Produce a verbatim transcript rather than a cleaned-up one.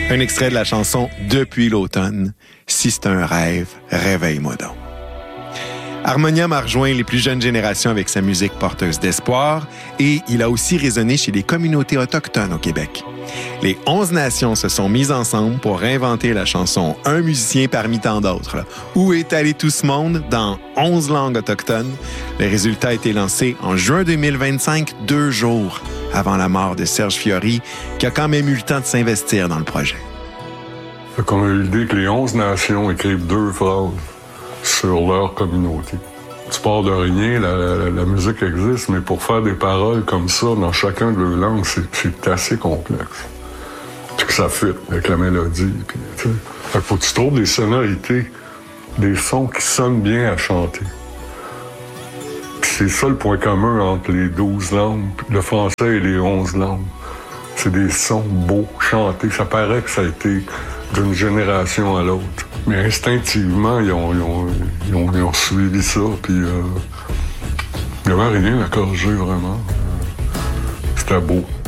Un extrait de la chanson « Depuis l'automne ». Si c'est un rêve, réveille-moi donc. Harmonium a rejoint les plus jeunes générations avec sa musique porteuse d'espoir et il a aussi résonné chez les communautés autochtones au Québec. Les onze nations se sont mises ensemble pour réinventer la chanson « Un musicien parmi tant d'autres ». Où est allé tout ce monde dans onze langues autochtones? Le résultat a été lancé en juin deux mille vingt-cinq, deux jours avant la mort de Serge Fiori, qui a quand même eu le temps de s'investir dans le projet. Fait qu'on a eu l'idée que les onze nations écrivent deux phrases sur leur communauté. Tu pars de rien, la, la, la musique existe, mais pour faire des paroles comme ça dans chacun de leurs langues, c'est, c'est assez complexe. Puis que ça fit avec la mélodie. Puis, tu sais. Fait que faut que tu trouves des sonorités, des sons qui sonnent bien à chanter. Puis c'est ça le point commun entre les douze langues, le français et les onze langues. C'est des sons beaux, chantés. Ça paraît que ça a été d'une génération à l'autre. Mais instinctivement, ils ont, ils ont, ils ont, ils ont suivi ça, puis euh, il n'y avait rien à corriger, vraiment. C'était beau.